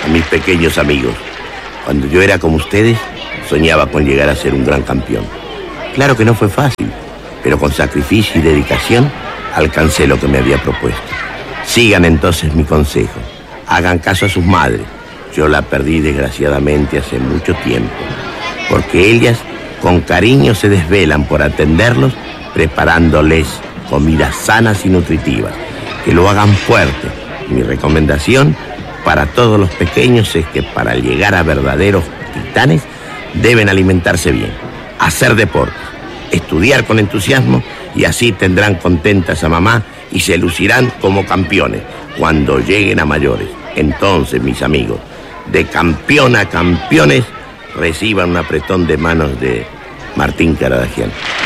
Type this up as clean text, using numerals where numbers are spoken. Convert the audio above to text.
a mis pequeños amigos. Cuando yo era como ustedes, soñaba con llegar a ser un gran campeón. Claro que no fue fácil, pero con sacrificio y dedicación alcancé lo que me había propuesto. Sigan entonces mi consejo. Hagan caso a sus madres. Yo la perdí desgraciadamente hace mucho tiempo, porque ellas con cariño se desvelan por atenderlos, preparándoles comidas sanas y nutritivas, que lo hagan fuerte. Mi recomendación para todos los pequeños es que para llegar a verdaderos titanes deben alimentarse bien, hacer deporte, estudiar con entusiasmo, y así tendrán contentas a mamá y se lucirán como campeones cuando lleguen a mayores. Entonces, mis amigos, de campeón a campeones, reciban un apretón de manos de Martín Caradagian.